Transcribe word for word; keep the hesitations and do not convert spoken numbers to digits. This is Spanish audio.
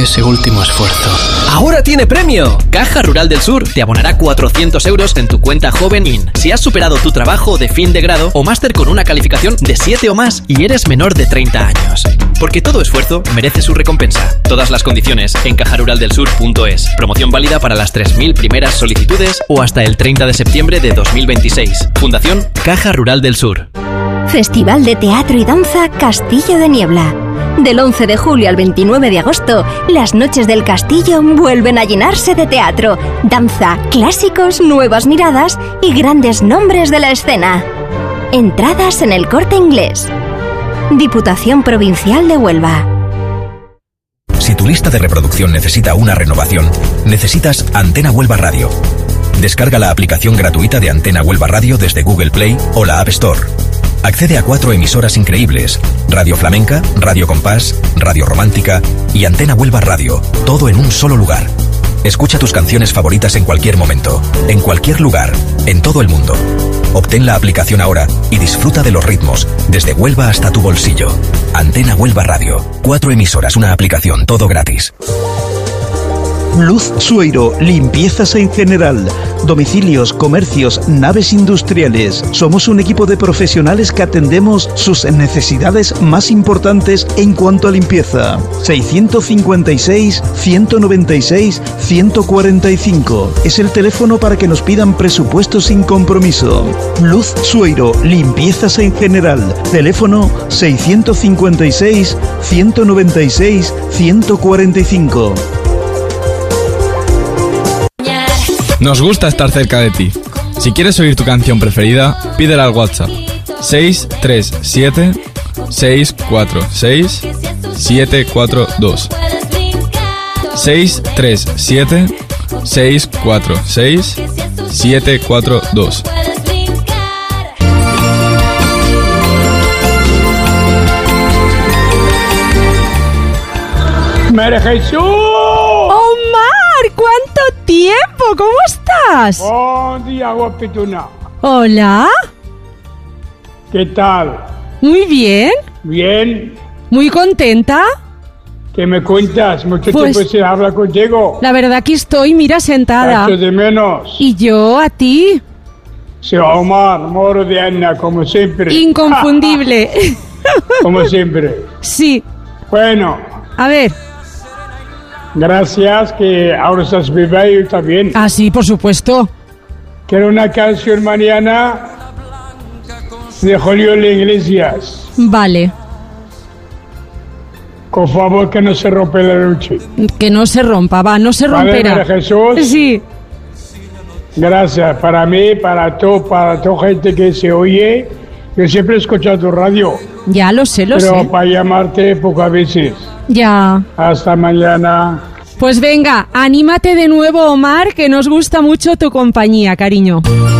ese último esfuerzo. ¡Ahora tiene premio! Caja Rural del Sur te abonará cuatrocientos euros en tu cuenta Joven I N si has superado tu trabajo de fin de grado o máster con una calificación de siete o más y eres menor de treinta años. Porque todo esfuerzo merece su recompensa. Todas las condiciones en caja rural del sur punto es. Promoción válida para las tres mil primeras solicitudes o hasta el treinta de septiembre de dos mil veintiséis. Fundación Caja Rural del Sur. Festival de Teatro y Danza Castillo de Niebla. Del once de julio al veintinueve de agosto, las noches del castillo vuelven a llenarse de teatro, danza, clásicos, nuevas miradas y grandes nombres de la escena. Entradas en El Corte Inglés. Diputación Provincial de Huelva. Si tu lista de reproducción necesita una renovación, necesitas Antena Huelva Radio. Descarga la aplicación gratuita de Antena Huelva Radio desde Google Play o la App Store. Accede a cuatro emisoras increíbles: Radio Flamenca, Radio Compás, Radio Romántica y Antena Huelva Radio, todo en un solo lugar. Escucha tus canciones favoritas en cualquier momento, en cualquier lugar, en todo el mundo. Obtén la aplicación ahora y disfruta de los ritmos, desde Huelva hasta tu bolsillo. Antena Huelva Radio, cuatro emisoras, una aplicación, todo gratis. Luz Sueiro, limpiezas en general, domicilios, comercios, naves industriales. Somos un equipo de profesionales que atendemos sus necesidades más importantes en cuanto a limpieza. seiscientos cincuenta y seis, ciento noventa y seis, ciento cuarenta y cinco. Es el teléfono para que nos pidan presupuestos sin compromiso. Luz Sueiro, limpiezas en general. Teléfono seiscientos cincuenta y seis, ciento noventa y seis, ciento cuarenta y cinco. Nos gusta estar cerca de ti. Si quieres oír tu canción preferida, pídela al WhatsApp seis tres siete, seis cuatro seis, siete cuatro dos. seis tres siete, seis cuatro seis, siete cuatro dos. ¡Mere Jesús! ¡Omar! ¿Cuánto tiempo? ¿Cómo estás? Buen día, guapetona. Hola. ¿Qué tal? Muy bien. Bien. Muy contenta. ¿Qué me cuentas? Mucho Pues, tiempo sin hablar contigo. La verdad que estoy, mira, sentada. Echo de menos. Y yo a ti. Sí, Omar, moro de Ana, como siempre. Inconfundible. Como siempre. Sí. Bueno. A ver. Gracias, que ahora estás viva y yo también. Ah, sí, por supuesto. Quiero una canción mañana de Julio Iglesias. Vale. Por favor, que no se rompa la noche. Que no se rompa, va, no se romperá. Vale, Jesús. Sí. Gracias, para mí, para todo, para toda gente que se oye. Yo siempre he escuchado tu radio. Ya lo sé, lo pero sé. Pero para llamarte pocas veces. Ya. Hasta mañana. Pues venga, anímate de nuevo, Omar, que nos gusta mucho tu compañía, cariño.